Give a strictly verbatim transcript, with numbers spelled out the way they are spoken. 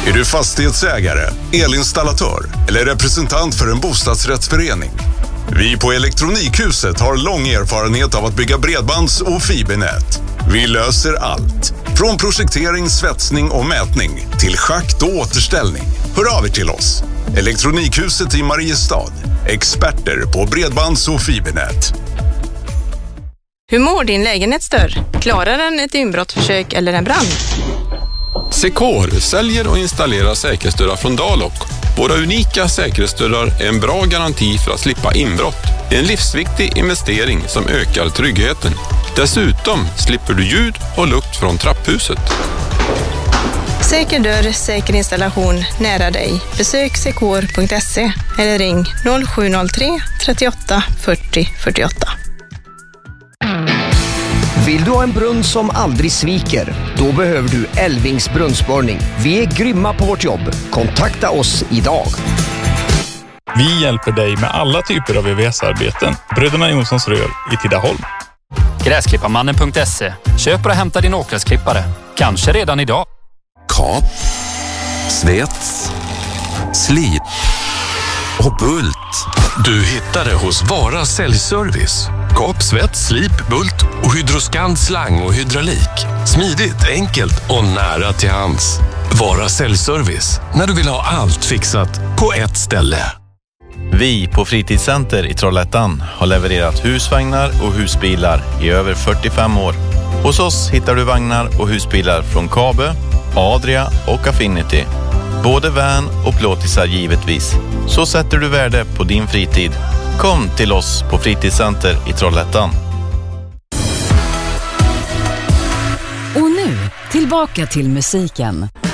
Är du fastighetsägare, elinstallatör eller representant för en bostadsrättsförening? Vi på Elektronikhuset har lång erfarenhet av att bygga bredbands- och fibernät. Vi löser allt. Från projektering, svetsning och mätning till schakt och återställning. Hör av er till oss. Elektronikhuset i Mariestad. Experter på bredbands- och fibernät. Hur mår din lägenhetsdörr? Klarar den ett inbrottsförsök eller en brand? Secor säljer och installerar säkerhetsdörrar från Dalok. Våra unika säkerhetsdörrar är en bra garanti för att slippa inbrott. Det är en livsviktig investering som ökar tryggheten. Dessutom slipper du ljud och lukt från trapphuset. Säker dörr, säker installation nära dig. Besök secor punkt se eller ring noll sju noll tre trettioåtta fyrtio fyrtioåtta. Vill du ha en brunn som aldrig sviker? Då behöver du Elvings brunnsborrning. Vi är grymma på vårt jobb. Kontakta oss idag. Vi hjälper dig med alla typer av V V S-arbeten. Bröderna Jonssons rör i Tidaholm. Gräsklipparmannen punkt se. Köp och hämta din åkgräsklippare. Kanske redan idag. Kap, svets, slip och bult. Du hittar det hos Vara säljservice. Kap, svets, slip, bult och Hydroskan slang och hydraulik. Smidigt, enkelt och nära till hands. Vara säljservice. När du vill ha allt fixat på ett ställe. Vi på Fritidscenter i Trollhättan har levererat husvagnar och husbilar i över fyrtiofem år. Hos oss hittar du vagnar och husbilar från Kabe, Adria och Affinity. Både van och plåtisar givetvis. Så sätter du värde på din fritid. Kom till oss på Fritidscenter i Trollhättan. Och nu, tillbaka till musiken.